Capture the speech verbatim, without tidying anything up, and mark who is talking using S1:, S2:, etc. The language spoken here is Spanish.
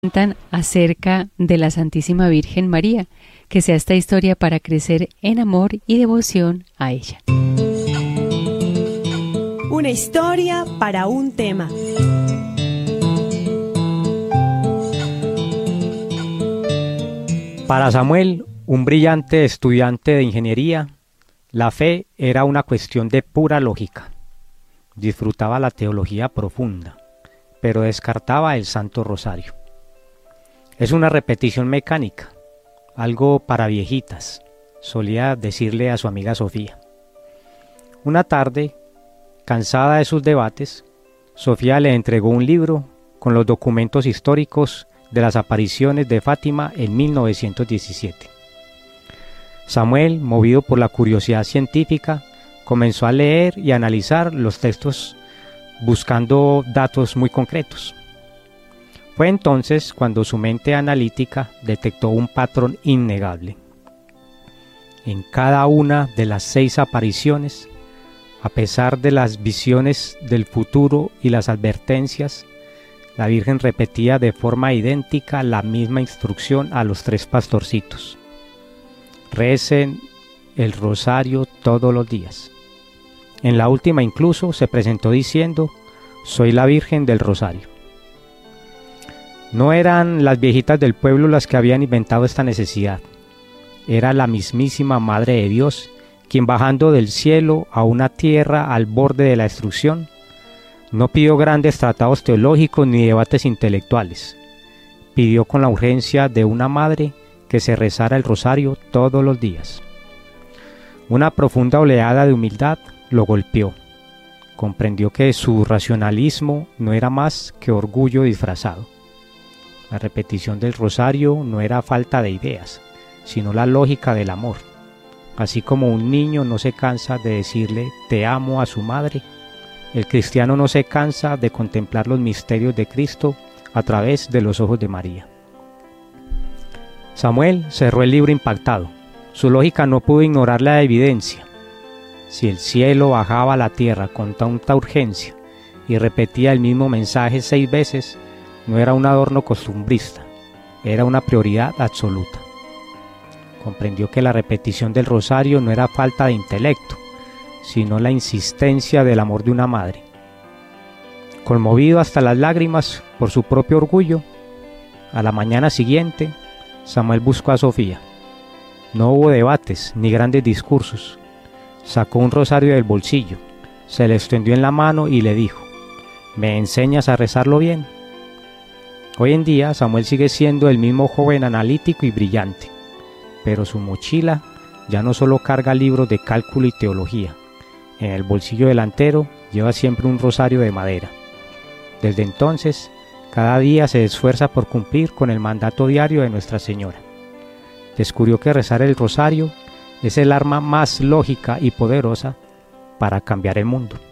S1: Cuentan acerca de la Santísima Virgen María, que sea esta historia para crecer en amor y devoción a ella.
S2: Una historia para un tema.
S3: Para Samuel, un brillante estudiante de ingeniería, la fe era una cuestión de pura lógica. Disfrutaba la teología profunda, pero descartaba el Santo Rosario. Es una repetición mecánica, algo para viejitas, solía decirle a su amiga Sofía. Una tarde, cansada de sus debates, Sofía le entregó un libro con los documentos históricos de las apariciones de Fátima en mil novecientos diecisiete. Samuel, movido por la curiosidad científica, comenzó a leer y analizar los textos buscando datos muy concretos. Fue entonces cuando su mente analítica detectó un patrón innegable. En cada una de las seis apariciones, a pesar de las visiones del futuro y las advertencias, la Virgen repetía de forma idéntica la misma instrucción a los tres pastorcitos: recen el rosario todos los días. En la última incluso se presentó diciendo: soy la Virgen del Rosario. No eran las viejitas del pueblo las que habían inventado esta necesidad. Era la mismísima Madre de Dios, quien bajando del cielo a una tierra al borde de la destrucción, no pidió grandes tratados teológicos ni debates intelectuales. Pidió con la urgencia de una madre que se rezara el rosario todos los días. Una profunda oleada de humildad lo golpeó. Comprendió que su racionalismo no era más que orgullo disfrazado. La repetición del rosario no era falta de ideas, sino la lógica del amor. Así como un niño no se cansa de decirle te amo a su madre, el cristiano no se cansa de contemplar los misterios de Cristo a través de los ojos de María. Samuel cerró el libro impactado. Su lógica no pudo ignorar la evidencia. Si el cielo bajaba a la tierra con tanta urgencia y repetía el mismo mensaje seis veces, no era un adorno costumbrista, era una prioridad absoluta. Comprendió que la repetición del rosario no era falta de intelecto, sino la insistencia del amor de una madre. Conmovido hasta las lágrimas por su propio orgullo, a la mañana siguiente, Samuel buscó a Sofía. No hubo debates ni grandes discursos. Sacó un rosario del bolsillo, se le extendió en la mano y le dijo: ¿me enseñas a rezarlo bien? Hoy en día Samuel sigue siendo el mismo joven analítico y brillante, pero su mochila ya no solo carga libros de cálculo y teología. En el bolsillo delantero lleva siempre un rosario de madera. Desde entonces, cada día se esfuerza por cumplir con el mandato diario de Nuestra Señora. Descubrió que rezar el rosario es el arma más lógica y poderosa para cambiar el mundo.